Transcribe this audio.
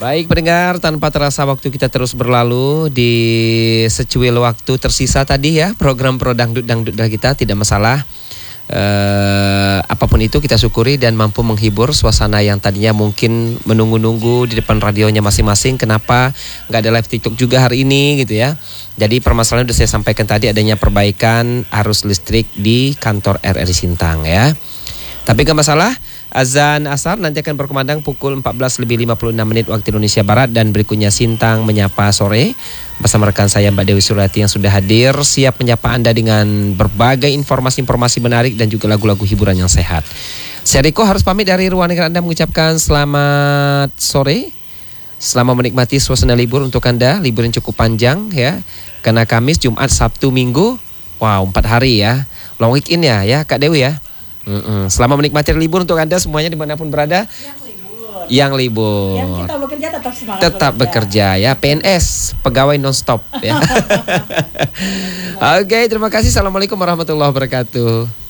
Baik pendengar, tanpa terasa waktu kita terus berlalu di secuil waktu tersisa tadi ya. Program Pro Dangdut kita tidak masalah. Apapun itu kita syukuri dan mampu menghibur suasana yang tadinya mungkin menunggu-nunggu di depan radionya masing-masing. Kenapa nggak ada live TikTok juga hari ini gitu ya. Jadi permasalahan sudah saya sampaikan tadi, adanya perbaikan arus listrik di kantor RRI Sintang ya. Tapi nggak masalah. Azan asar nanti akan berkumandang pukul 14:56 waktu Indonesia Barat. Dan berikutnya Sintang Menyapa Sore bersama rekan saya Mbak Dewi Surati yang sudah hadir, siap menyapa Anda dengan berbagai informasi-informasi menarik dan juga lagu-lagu hiburan yang sehat. Saya Riko harus pamit dari ruang dengar Anda, mengucapkan selamat sore. Selamat menikmati suasana libur untuk Anda, libur yang cukup panjang ya. Karena Kamis, Jumat, Sabtu, Minggu, wow 4 hari ya. Long weekend ya Kak Dewi ya. Selamat menikmati libur untuk Anda semuanya dimanapun berada. Yang libur. Yang kita bekerja tetap semangat. Tetap bekerja ya. PNS, pegawai non-stop ya. Oke, terima kasih. Assalamualaikum warahmatullahi wabarakatuh.